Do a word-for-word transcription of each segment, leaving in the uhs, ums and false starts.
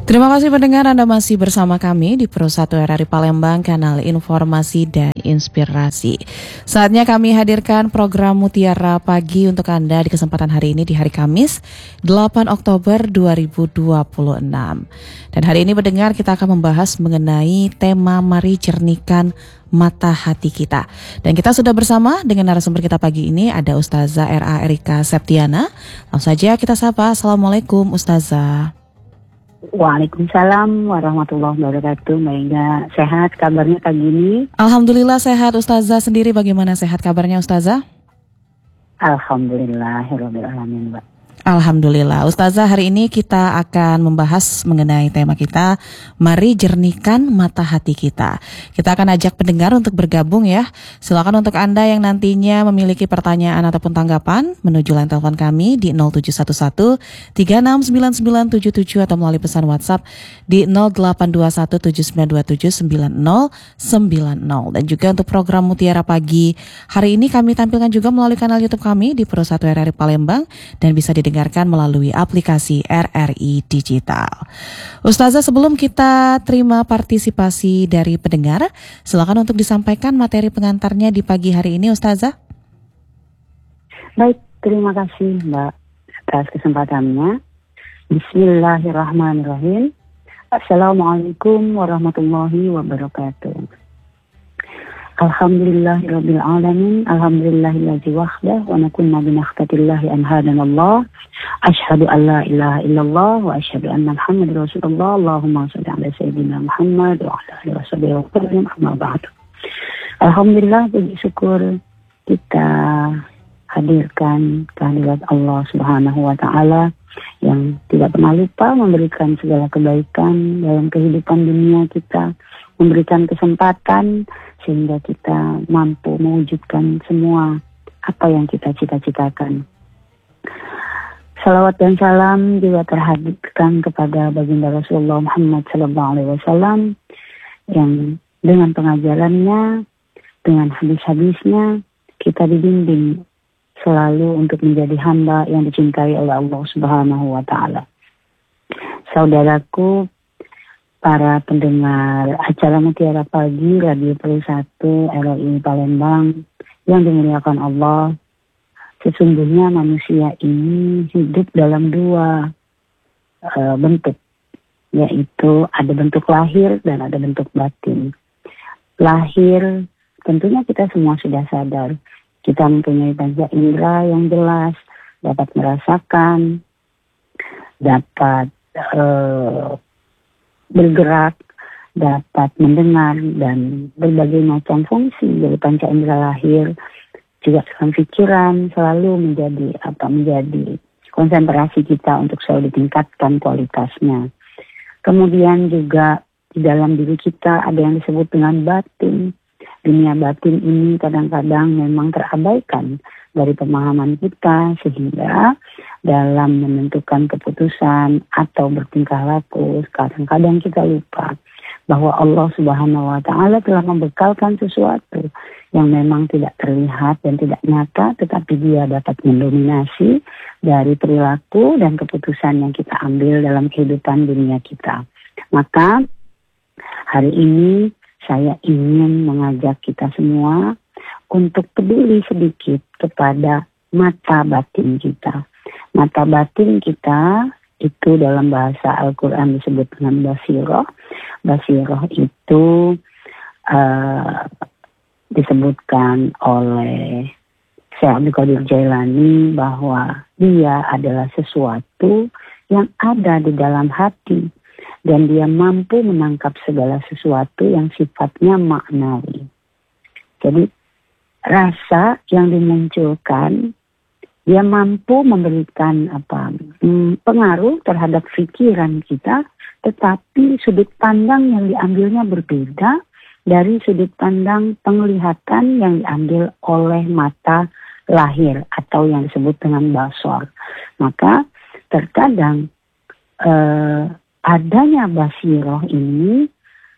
Terima kasih pendengar, Anda masih bersama kami di Pro satu R R I Palembang, kanal informasi dan inspirasi. Saatnya kami hadirkan program Mutiara Pagi untuk Anda di kesempatan hari ini di hari Kamis, delapan Oktober dua ribu dua puluh enam. Dan hari ini pendengar kita akan membahas mengenai tema Mari Jernihkan Mata Hati Kita. Dan kita sudah bersama dengan narasumber kita pagi ini, ada Ustazah R A Erika Septiana. Langsung saja kita sapa. Assalamualaikum Ustazah. Waalaikumsalam warahmatullahi wabarakatuh. Mbak Inga, sehat kabarnya pagi ini? Alhamdulillah sehat. Ustazah sendiri bagaimana, sehat kabarnya Ustazah? Alhamdulillahirabbil alamin, Mbak. Alhamdulillah. Ustazah, hari ini kita akan membahas mengenai tema kita, Mari Jernihkan Mata Hati Kita. Kita akan ajak pendengar untuk bergabung ya. Silakan untuk Anda yang nantinya memiliki pertanyaan ataupun tanggapan, menuju line telepon kami di nol tujuh satu satu tiga enam sembilan sembilan tujuh tujuh atau melalui pesan WhatsApp di nol delapan dua satu tujuh sembilan dua tujuh sembilan nol sembilan nol. Dan juga untuk program Mutiara Pagi, hari ini kami tampilkan juga melalui kanal YouTube kami di Pro satu R R I Palembang dan bisa didengar melalui aplikasi R R I Digital. Ustazah, sebelum kita terima partisipasi dari pendengar, silakan untuk disampaikan materi pengantarnya di pagi hari ini, Ustazah. Baik, terima kasih Mbak atas kesempatannya. Bismillahirrahmanirrahim. Assalamualaikum warahmatullahi wabarakatuh. Alhamdulillahirabbil alamin, alhamdulillahillazi wahdah wa nakunna bi ni'matillahi an hadanallah. Asyhadu an la ilaha illallah wa asyhadu anna Muhammadar Rasulullah. Allahumma shalli ala sayyidina Muhammad wa ala alihi wasallam wa sallam, amma ba'du. Alhamdulillah, puji syukur kita hadirkan kehadirat Allah Subhanahu wa taala yang tidak pernah lupa memberikan segala kebaikan dalam kehidupan dunia kita, memberikan kesempatan sehingga kita mampu mewujudkan semua apa yang kita cita-citakan. Salawat dan salam juga terhadirkan kepada baginda Rasulullah Muhammad sallallahu alaihi wasallam yang dengan pengajarannya, dengan hadis-hadisnya kita dibimbing selalu untuk menjadi hamba yang dicintai oleh Allah Subhanahu wa taala. Saudaraku, para pendengar acara Mutiara Pagi Radio Pro satu R R I Palembang yang dimuliakan Allah, sesungguhnya manusia ini hidup dalam dua uh, bentuk, yaitu ada bentuk lahir dan ada bentuk batin. Lahir, tentunya kita semua sudah sadar, kita mempunyai panca indera yang jelas, dapat merasakan, dapat uh, bergerak, dapat mendengar, dan berbagai macam fungsi dari panca indera lahir. Juga dalam pikiran selalu menjadi apa menjadi konsentrasi kita untuk selalu ditingkatkan kualitasnya. Kemudian juga di dalam diri kita ada yang disebut dengan batin. Dunia batin ini kadang-kadang memang terabaikan dari pemahaman kita, sehingga dalam menentukan keputusan atau bertingkah laku kadang-kadang kita lupa bahwa Allah Subhanahu wa taala telah membekalkan sesuatu yang memang tidak terlihat dan tidak nyata, tetapi dia dapat mendominasi dari perilaku dan keputusan yang kita ambil dalam kehidupan dunia kita. Maka hari ini saya ingin mengajak kita semua untuk peduli sedikit kepada mata batin kita. Mata batin kita itu dalam bahasa Al-Quran disebut dengan basiroh. Basiroh itu uh, disebutkan oleh Syekh Abdul Qadir Jailani bahwa dia adalah sesuatu yang ada di dalam hati dan dia mampu menangkap segala sesuatu yang sifatnya maknawi. Jadi rasa yang dimunculkan, dia mampu memberikan apa hmm, pengaruh terhadap pikiran kita, tetapi sudut pandang yang diambilnya berbeda dari sudut pandang penglihatan yang diambil oleh mata lahir atau yang disebut dengan basor. Maka terkadang eh, adanya basiroh ini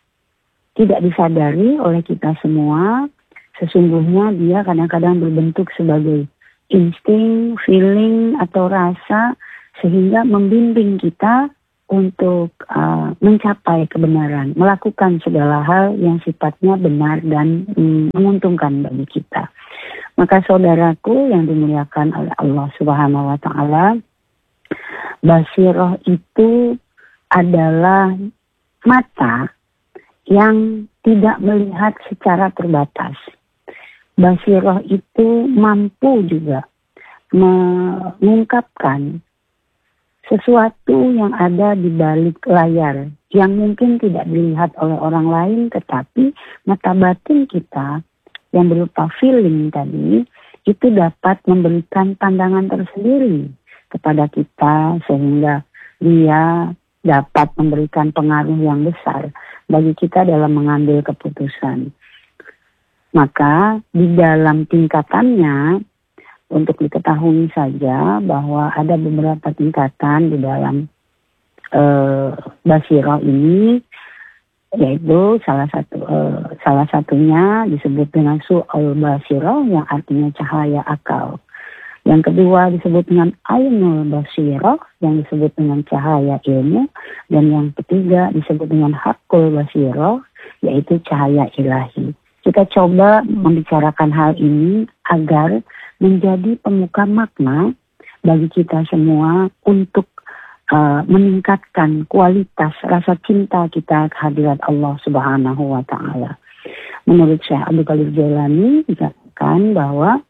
tidak disadari oleh kita semua. Sesungguhnya dia kadang-kadang berbentuk sebagai insting, feeling, atau rasa, sehingga membimbing kita untuk uh, mencapai kebenaran, melakukan segala hal yang sifatnya benar dan mm, menguntungkan bagi kita. Maka saudaraku yang dimuliakan oleh Allah Subhanahu wa Ta'ala, basirah itu adalah mata yang tidak melihat secara terbatas. Basirah itu mampu juga mengungkapkan sesuatu yang ada di balik layar yang mungkin tidak dilihat oleh orang lain, tetapi mata batin kita yang berupa feeling tadi itu dapat memberikan pandangan tersendiri kepada kita sehingga dia dapat memberikan pengaruh yang besar bagi kita dalam mengambil keputusan. Maka di dalam tingkatannya, untuk diketahui saja bahwa ada beberapa tingkatan di dalam uh, basirah ini, yaitu salah satu uh, salah satunya disebut dengan su'ul basirah yang artinya cahaya akal. Yang kedua disebut dengan ainul basirah yang disebut dengan cahaya ilmu, dan yang ketiga disebut dengan haqqul basirah yaitu cahaya ilahi. Kita coba membicarakan hal ini agar menjadi pemuka makna bagi kita semua untuk uh, meningkatkan kualitas rasa cinta kita kehadirat Allah Subhanahu wa Ta'ala. Menurut Syekh Abdul Qadir Jailani dikatakan bahwa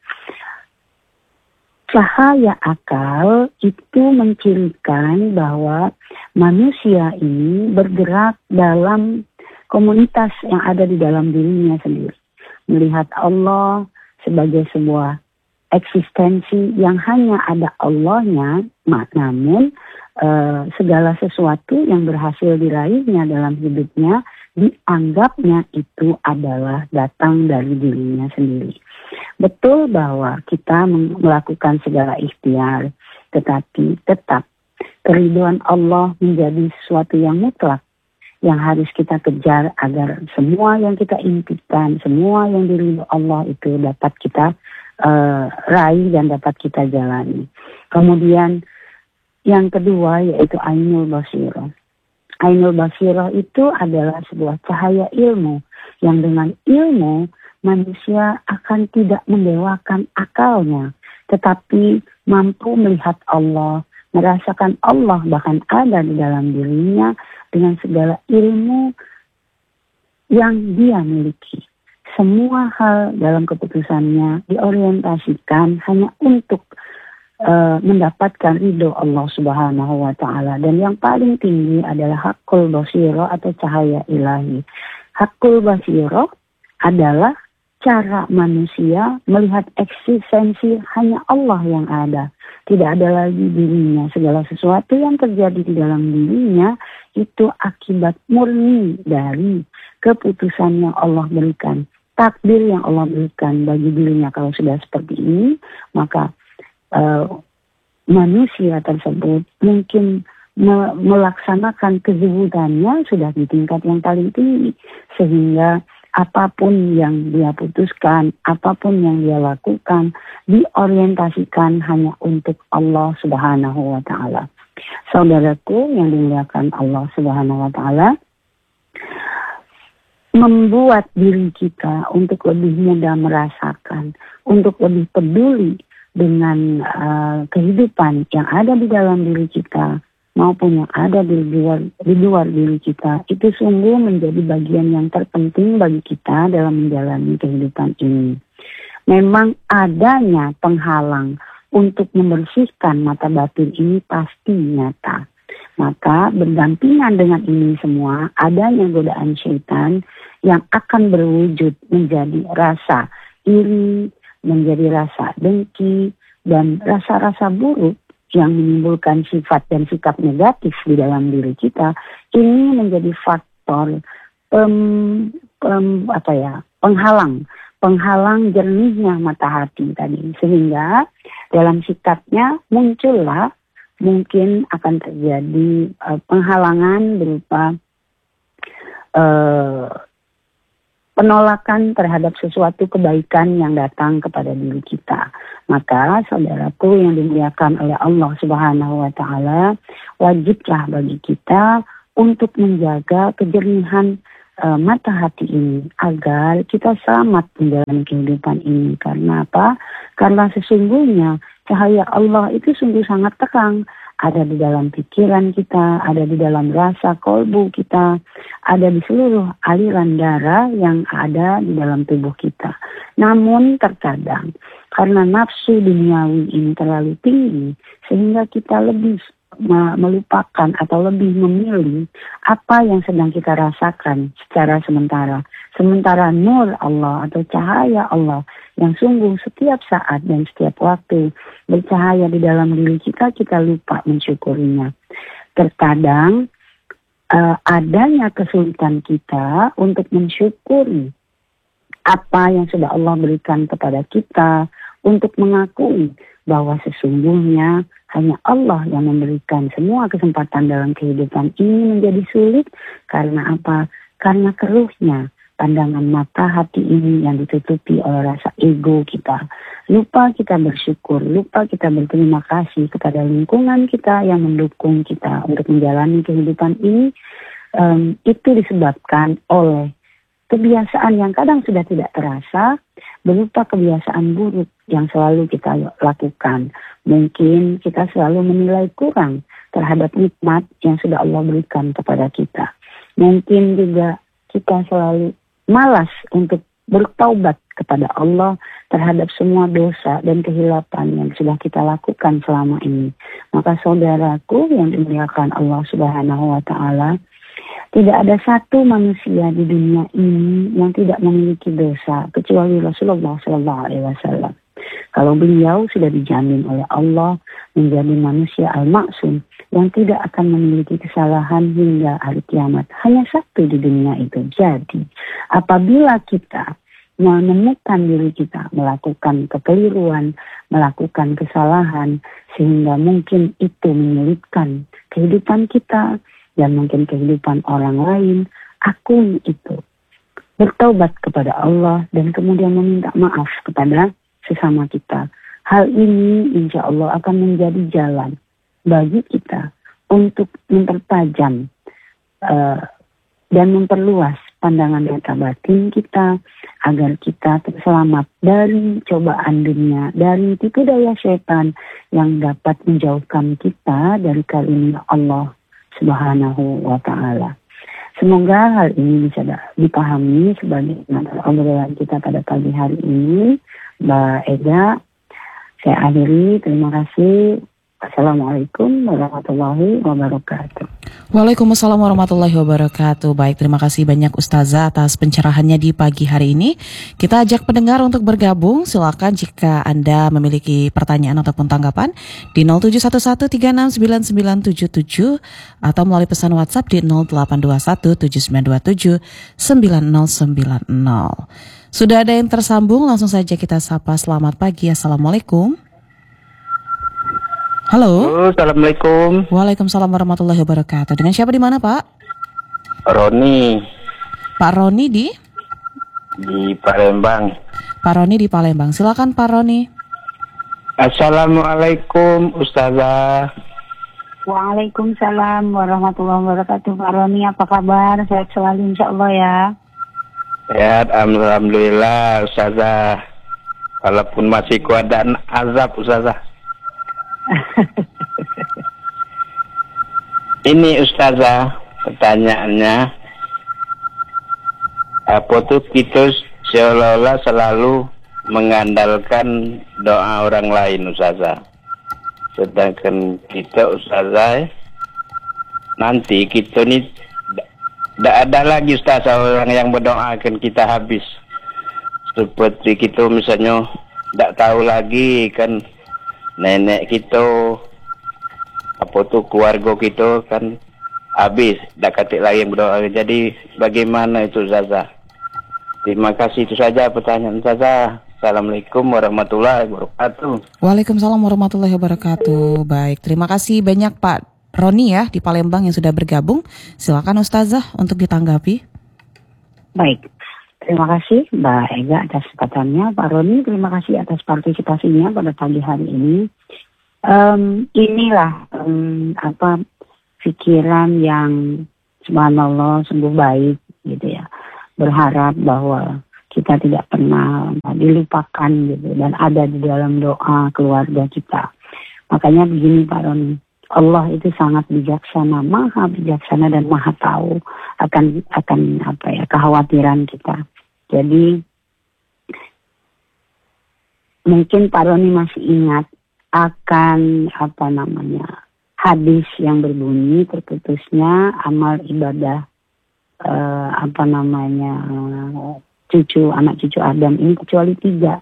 cahaya akal itu mencirikan bahwa manusia ini bergerak dalam komunitas yang ada di dalam dirinya sendiri. Melihat Allah sebagai sebuah eksistensi yang hanya ada Allahnya, namun e, segala sesuatu yang berhasil diraihnya dalam hidupnya dianggapnya itu adalah datang dari dirinya sendiri. Betul bahwa kita melakukan segala ikhtiar, tetapi tetap keridhaan Allah menjadi sesuatu yang mutlak yang harus kita kejar agar semua yang kita impikan, semua yang diridhoi Allah itu dapat kita uh, raih dan dapat kita jalani. Kemudian yang kedua yaitu ainul basirah. Ainul basirah itu adalah sebuah cahaya ilmu yang dengan ilmu manusia akan tidak mendewakan akalnya, tetapi mampu melihat Allah, merasakan Allah bahkan ada di dalam dirinya dengan segala ilmu yang dia miliki. Semua hal dalam keputusannya diorientasikan hanya untuk uh, mendapatkan ridho Allah Subhanahu wa Ta'ala. Dan yang paling tinggi adalah haqqul basirah atau cahaya ilahi. Haqqul basirah adalah cara manusia melihat eksistensi hanya Allah yang ada. Tidak ada lagi dirinya. Segala sesuatu yang terjadi di dalam dirinya itu akibat murni dari keputusan yang Allah berikan. Takdir yang Allah berikan bagi dirinya. Kalau sudah seperti ini, maka uh, manusia tersebut mungkin me- melaksanakan kezuhudannya sudah di tingkat yang paling tinggi. Sehingga apapun yang dia putuskan, apapun yang dia lakukan, diorientasikan hanya untuk Allah Subhanahu wa Ta'ala. Saudaraku yang dimuliakan Allah Subhanahu wa Ta'ala, membuat diri kita untuk lebih mudah merasakan, untuk lebih peduli dengan uh, kehidupan yang ada di dalam diri kita maupun yang ada di luar, di luar diri kita, itu sungguh menjadi bagian yang terpenting bagi kita dalam menjalani kehidupan ini. Memang adanya penghalang untuk membersihkan mata batin ini pasti nyata. Maka berdampingan dengan ini semua, adanya godaan syaitan yang akan berwujud menjadi rasa iri, menjadi rasa dengki, dan rasa-rasa buruk yang menimbulkan sifat dan sikap negatif di dalam diri kita. Ini menjadi faktor pem, pem, apa ya, penghalang, penghalang jernihnya mata hati tadi. Sehingga dalam sikapnya muncullah mungkin akan terjadi uh, penghalangan berupa uh, penolakan terhadap sesuatu kebaikan yang datang kepada diri kita. Maka saudaraku yang dimuliakan oleh Allah Subhanahu wa taala, wajiblah bagi kita untuk menjaga kejernihan uh, mata hati ini agar kita selamat menjalani kehidupan ini. Karena apa? Karena sesungguhnya cahaya Allah itu sungguh sangat terang. Ada di dalam pikiran kita, ada di dalam rasa kolbu kita, ada di seluruh aliran darah yang ada di dalam tubuh kita. Namun terkadang karena nafsu duniawi ini terlalu tinggi, sehingga kita lebih melupakan atau lebih memilih apa yang sedang kita rasakan secara sementara. Sementara nur Allah atau cahaya Allah yang sungguh setiap saat dan setiap waktu bercahaya di dalam diri kita, kita lupa mensyukurinya. Terkadang uh, adanya kesulitan kita untuk mensyukuri apa yang sudah Allah berikan kepada kita, untuk mengakui bahwa sesungguhnya hanya Allah yang memberikan semua kesempatan dalam kehidupan ini menjadi sulit. Karena apa? Karena keruhnya pandangan mata hati ini yang ditutupi oleh rasa ego kita. Lupa kita bersyukur, lupa kita berterima kasih kepada lingkungan kita yang mendukung kita untuk menjalani kehidupan ini. Um, itu disebabkan oleh kebiasaan yang kadang sudah tidak terasa, berupa kebiasaan buruk yang selalu kita lakukan. Mungkin kita selalu menilai kurang terhadap nikmat yang sudah Allah berikan kepada kita. Mungkin juga kita selalu malas untuk bertaubat kepada Allah terhadap semua dosa dan kehilapan yang sudah kita lakukan selama ini. Maka saudaraku yang dimuliakan Allah Subhanahu wa taala, tidak ada satu manusia di dunia ini yang tidak memiliki dosa kecuali Rasulullah shallallahu alaihi wasallam. Kalau beliau sudah dijamin oleh Allah menjadi manusia al-maksum yang tidak akan memiliki kesalahan hingga hari kiamat. Hanya satu di dunia itu. Jadi apabila kita menemukan diri kita melakukan kekeliruan, melakukan kesalahan, sehingga mungkin itu menyulitkan kehidupan kita dan mungkin kehidupan orang lain, akui itu. Bertaubat kepada Allah dan kemudian meminta maaf kepada sesama kita. Hal ini insya Allah akan menjadi jalan bagi kita untuk mempertajam uh, dan memperluas pandangan mata batin kita agar kita selamat dari cobaan dunia, dari tipu daya syaitan yang dapat menjauhkan kita dari karunia Allah Subhanahu wa ta'ala. Semoga hal ini bisa dipahami sebagai obrolan kita pada pagi hari ini. Mbak Ega, saya akhiri. Terima kasih. Assalamualaikum warahmatullahi wabarakatuh. Waalaikumsalam warahmatullahi wabarakatuh. Baik, terima kasih banyak Ustazah atas pencerahannya di pagi hari ini. Kita ajak pendengar untuk bergabung. Silakan jika Anda memiliki pertanyaan ataupun tanggapan di nol tujuh satu satu tiga enam sembilan sembilan tujuh tujuh atau melalui pesan WhatsApp di nol delapan dua satu tujuh sembilan dua tujuh sembilan nol sembilan nol. Sudah ada yang tersambung, langsung saja kita sapa. Selamat pagi, Assalamualaikum. Halo. Halo, Assalamualaikum. Waalaikumsalam warahmatullahi wabarakatuh. Dengan siapa di mana, Pak? Roni. Pak Roni di? Di Palembang. Pak Roni di Palembang. Silakan Pak Roni. Assalamualaikum, Ustazah. Waalaikumsalam warahmatullahi wabarakatuh. Pak Roni, apa kabar? Sehat selalu insya Allah ya. Sehat, alhamdulillah, Ustazah. Walaupun masih keadaan azab, Ustazah. Ini Ustazah, pertanyaannya, apa tuh kita seolah-olah selalu mengandalkan doa orang lain, Ustazah. Sedangkan kita, Ustazah, nanti kita nih tidak ada lagi, Ustazah, orang yang berdoakan kita habis. Seperti kita misalnya tidak tahu lagi kan nenek kita, apa tuh keluarga kita kan habis, dah katik lagi yang berdoa. Jadi bagaimana itu, Zaza? Terima kasih, itu saja pertanyaan Zaza. Assalamualaikum warahmatullahi wabarakatuh. Waalaikumsalam warahmatullahi wabarakatuh. Baik, terima kasih banyak Pak Roni ya di Palembang yang sudah bergabung. Silakan Ustazah untuk ditanggapi. Baik, Terima kasih Mbak Ega atas kesempatannya. Pak Roni, terima kasih atas partisipasinya pada pagi hari ini. Um, inilah um, apa pikiran yang subhanallah sungguh baik gitu ya. Berharap bahwa kita tidak pernah dilupakan gitu dan ada di dalam doa keluarga kita. Makanya begini Pak Roni, Allah itu sangat bijaksana, maha bijaksana dan maha tahu akan akan apa ya kekhawatiran kita. Jadi mungkin Pak Roni masih ingat akan apa namanya hadis yang berbunyi terputusnya amal ibadah eh, apa namanya cucu anak cucu Adam ini kecuali tiga,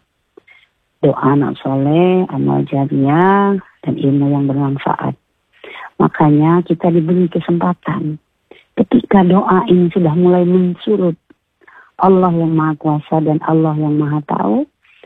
doa anak soleh, amal jariah, dan ilmu yang bermanfaat. Makanya kita diberi kesempatan ketika doa ini sudah mulai mensurut, Allah yang Maha Kuasa dan Allah yang Maha Tahu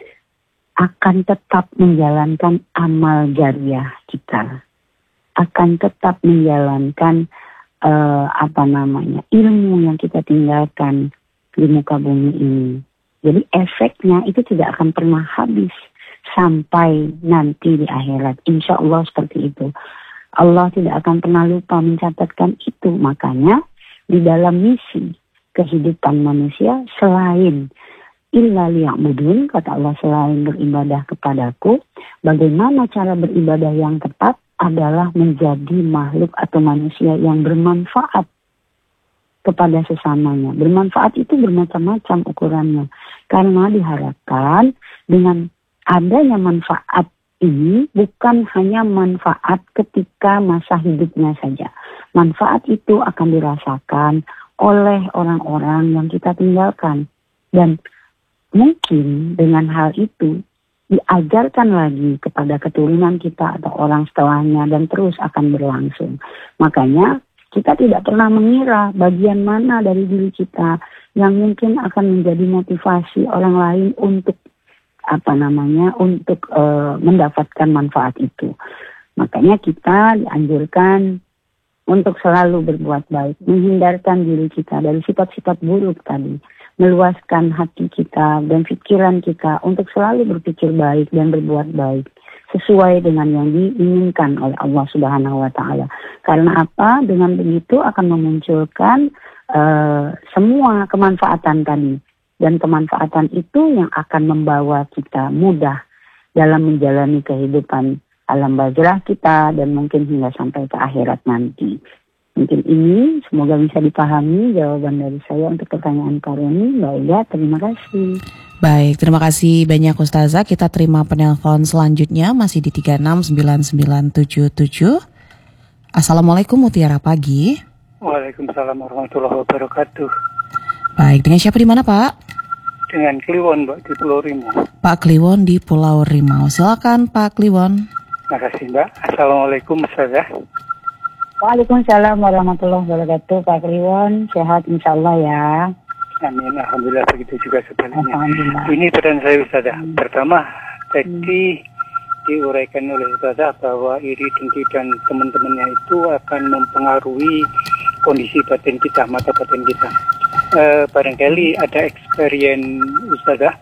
akan tetap menjalankan amal jariah kita, akan tetap menjalankan uh, apa namanya ilmu yang kita tinggalkan di muka bumi ini. Jadi efeknya itu tidak akan pernah habis sampai nanti di akhirat. Insya Allah seperti itu. Allah tidak akan pernah lupa mencatatkan itu. Makanya di dalam misi kehidupan manusia selain illa liya'budun, kata Allah, selain beribadah kepadaku, bagaimana cara beribadah yang tepat adalah menjadi makhluk atau manusia yang bermanfaat kepada sesamanya. Bermanfaat itu bermacam-macam ukurannya. Karena diharapkan dengan adanya manfaat ini bukan hanya manfaat ketika masa hidupnya saja. Manfaat itu akan dirasakan oleh orang-orang yang kita tinggalkan. Dan mungkin dengan hal itu diajarkan lagi kepada keturunan kita atau orang setelahnya dan terus akan berlangsung. Makanya kita tidak pernah mengira bagian mana dari diri kita yang mungkin akan menjadi motivasi orang lain untuk apa namanya untuk uh, mendapatkan manfaat itu. Makanya kita dianjurkan untuk selalu berbuat baik, menghindarkan diri kita dari sifat-sifat buruk tadi, meluaskan hati kita dan pikiran kita untuk selalu berpikir baik dan berbuat baik sesuai dengan yang diinginkan oleh Allah Subhanahu wa taala. Karena apa? Dengan begitu akan memunculkan uh, semua kemanfaatan tadi. Dan kemanfaatan itu yang akan membawa kita mudah dalam menjalani kehidupan alam barzah kita dan mungkin hingga sampai ke akhirat nanti. Mungkin ini semoga bisa dipahami jawaban dari saya untuk pertanyaan Pak Roni. Mbak Ida, terima kasih. Baik, terima kasih banyak Ustazah. Kita terima penelpon selanjutnya masih di tiga enam sembilan sembilan tujuh tujuh. Assalamualaikum Mutiara Pagi. Waalaikumsalam warahmatullahi wabarakatuh. Baik, dengan siapa di mana Pak? Dengan Kliwon, Mbak, di Pulau Rimau. Pak Kliwon di Pulau Rimau. Silakan Pak Kliwon. Terima kasih Mbak. Assalamualaikum Ustazah. Waalaikumsalam warahmatullahi wabarakatuh. Pak Kliwon, sehat insya Allah ya. Amin, alhamdulillah begitu juga sebaliknya. Ini peran saya Ustazah. Hmm. Pertama, tadi hmm. diuraikan oleh Ustazah bahwa iri dengki dan teman-temannya itu akan mempengaruhi kondisi batin kita, mata batin kita. Uh, barangkali ada experience Ustazah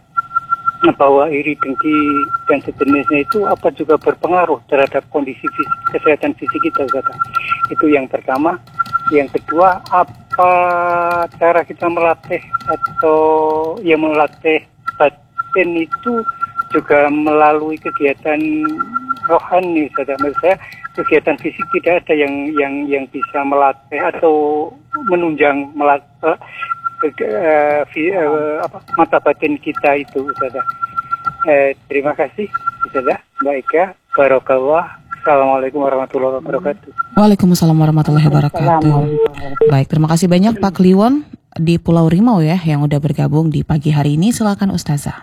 bahwa iri dengki dan sejenisnya itu apa juga berpengaruh terhadap kondisi fisik, kesehatan fisik kita Ustazah. Itu yang pertama. Yang kedua, apa cara kita melatih atau yang melatih batin itu juga melalui kegiatan rohani Ustazah. Maksud saya kegiatan fisik tidak ada yang yang yang bisa melatih atau menunjang melatih Uh, uh, apa, mata batin kita itu Ustazah. Eh, terima kasih Ustazah, Mbak Ika, Barakallah. Assalamualaikum warahmatullahi wabarakatuh. Waalaikumsalam warahmatullahi wabarakatuh. Baik, terima kasih banyak Pak Kliwon di Pulau Rimau ya yang udah bergabung di pagi hari ini. Silakan Ustazah.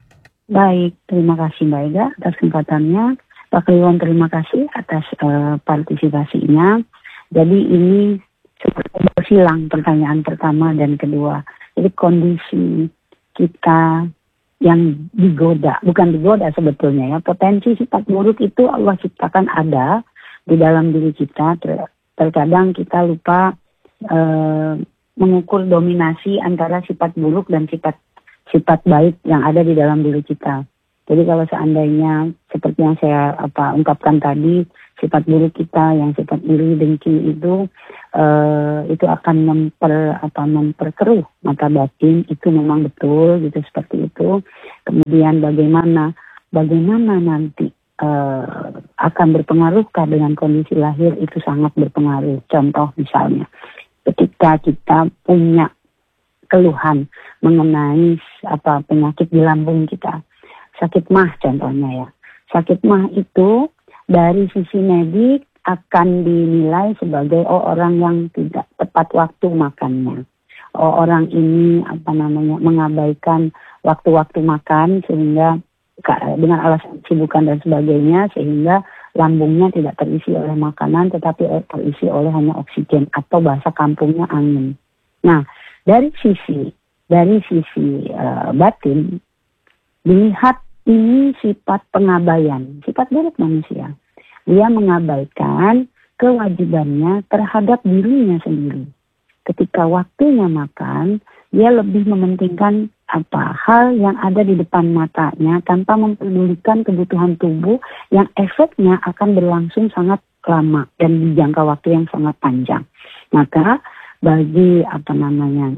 Baik, terima kasih Mbak Ika atas kesempatannya. Pak Kliwon terima kasih atas uh, partisipasinya. Jadi ini seperti bersilang pertanyaan pertama dan kedua. Jadi kondisi kita yang digoda, bukan digoda sebetulnya ya. Potensi sifat buruk itu Allah ciptakan ada di dalam diri kita. Ter- terkadang kita lupa eh, mengukur dominasi antara sifat buruk dan sifat sifat baik yang ada di dalam diri kita. Jadi kalau seandainya seperti yang saya apa ungkapkan tadi, sifat buruk kita yang sifat iri, dengki itu uh, itu akan memper apa memperkeruh mata batin, itu memang betul gitu seperti itu. Kemudian bagaimana bagaimana nanti uh, akan berpengaruhkah dengan kondisi lahir, itu sangat berpengaruh. Contoh misalnya ketika kita punya keluhan mengenai apa penyakit di lambung kita. Sakit mah contohnya ya. Sakit mah itu dari sisi medik akan dinilai sebagai oh, orang yang tidak tepat waktu makannya. Oh, orang ini apa namanya mengabaikan waktu-waktu makan sehingga dengan alasan kesibukan dan sebagainya sehingga lambungnya tidak terisi oleh makanan tetapi terisi oleh hanya oksigen atau bahasa kampungnya angin. Nah, dari sisi dari sisi uh, batin dilihat ini sifat pengabaian, sifat buruk manusia. Dia mengabaikan kewajibannya terhadap dirinya sendiri. Ketika waktunya makan, dia lebih mementingkan apa hal yang ada di depan matanya tanpa mempedulikan kebutuhan tubuh yang efeknya akan berlangsung sangat lama dan di jangka waktu yang sangat panjang. Maka bagi apa namanya,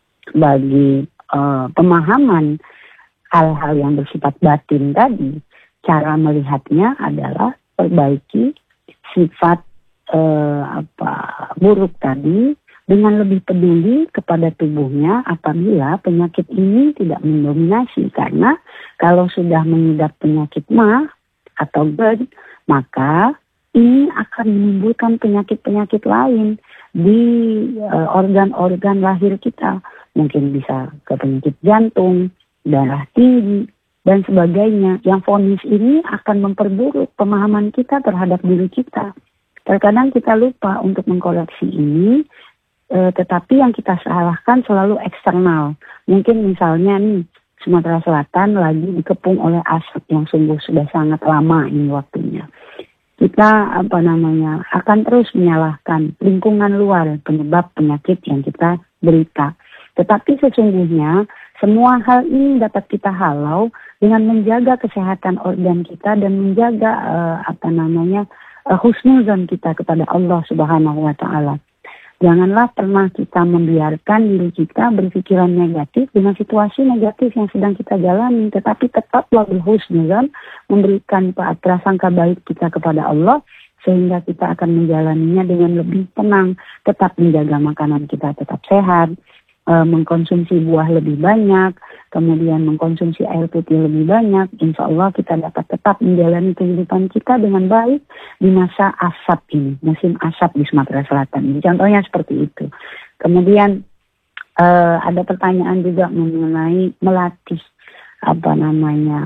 bagi uh, pemahaman hal-hal yang bersifat batin tadi, cara melihatnya adalah perbaiki sifat eh, apa buruk tadi dengan lebih peduli kepada tubuhnya apabila penyakit ini tidak mendominasi. Karena kalau sudah mengidap penyakit mah atau GERD, maka ini akan menimbulkan penyakit-penyakit lain di eh, organ-organ lahir kita. Mungkin bisa ke penyakit jantung, darah tinggi, dan sebagainya. Yang vonis ini akan memperburuk pemahaman kita terhadap diri kita. Terkadang kita lupa untuk mengkoreksi ini, e, tetapi yang kita salahkan selalu eksternal. Mungkin misalnya nih, Sumatera Selatan lagi dikepung oleh asap yang sungguh sudah sangat lama ini waktunya. Kita apa namanya akan terus menyalahkan lingkungan luar penyebab penyakit yang kita derita. Tetapi sesungguhnya semua hal ini dapat kita halau dengan menjaga kesehatan organ kita dan menjaga uh, apa namanya uh, husnuzon kita kepada Allah Subhanahu wa taala. Janganlah pernah kita membiarkan diri kita berpikiran negatif dengan situasi negatif yang sedang kita jalani, tetapi tetaplah berhusnuzon, memberikan prasangka baik kita kepada Allah sehingga kita akan menjalaninya dengan lebih tenang, tetap menjaga makanan kita tetap sehat, mengkonsumsi buah lebih banyak, kemudian mengkonsumsi air putih lebih banyak, insya Allah kita dapat tetap menjalani kehidupan kita dengan baik di masa asap ini, musim asap di Sumatera Selatan. Contohnya seperti itu. Kemudian uh, ada pertanyaan juga mengenai melatih apa namanya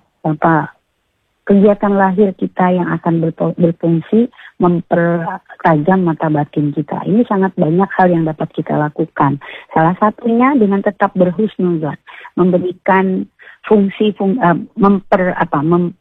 apa kegiatan lahir kita yang akan berfungsi mempertajam mata batin kita. Ini sangat banyak hal yang dapat kita lakukan. Salah satunya dengan tetap berhusnuzon, memberikan fungsi fung, uh, memper apa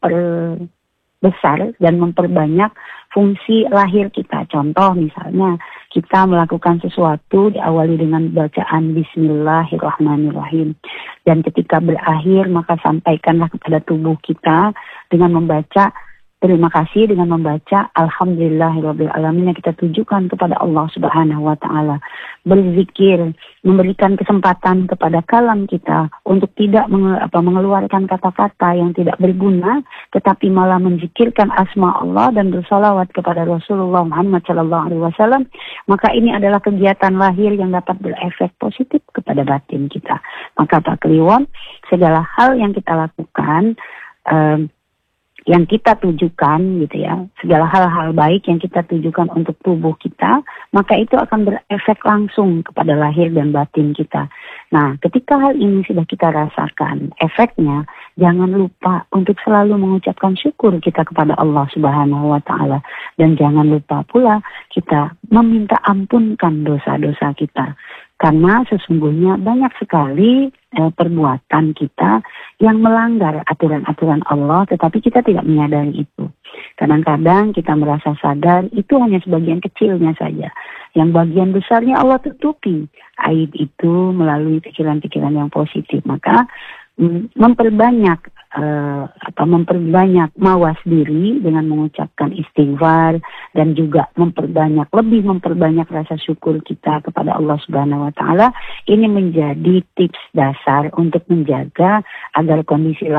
memperbesar dan memperbanyak fungsi lahir kita. Contoh misalnya kita melakukan sesuatu diawali dengan bacaan Bismillahirrahmanirrahim. Dan ketika berakhir maka sampaikanlah kepada tubuh kita dengan membaca terima kasih, dengan membaca Alhamdulillahirabbil alamin yang kita tujukan kepada Allah Subhanahu wa taala. Berzikir, memberikan kesempatan kepada kalam kita untuk tidak menge, apa, mengeluarkan kata-kata yang tidak berguna, tetapi malah menzikirkan asma Allah dan bersalawat kepada Rasulullah Muhammad sallallahu alaihi wasallam. Maka ini adalah kegiatan lahir yang dapat berefek positif kepada batin kita. Maka Pak Kliwon, segala hal yang kita lakukan um, yang kita tujukan gitu ya, segala hal-hal baik yang kita tujukan untuk tubuh kita, maka itu akan berefek langsung kepada lahir dan batin kita. Nah, ketika hal ini sudah kita rasakan efeknya, jangan lupa untuk selalu mengucapkan syukur kita kepada Allah Subhanahu wa taala, dan jangan lupa pula kita meminta ampunkan dosa-dosa kita. Karena sesungguhnya banyak sekali eh, perbuatan kita yang melanggar aturan-aturan Allah, tetapi kita tidak menyadari itu. Kadang-kadang kita merasa sadar itu hanya sebagian kecilnya saja. Yang bagian besarnya Allah tutupi aib itu melalui pikiran-pikiran yang positif. Maka memperbanyak uh, atau memperbanyak mawas diri dengan mengucapkan istighfar dan juga memperbanyak lebih memperbanyak rasa syukur kita kepada Allah Subhanahu wa taala. Ini menjadi tips dasar untuk menjaga agar kondisi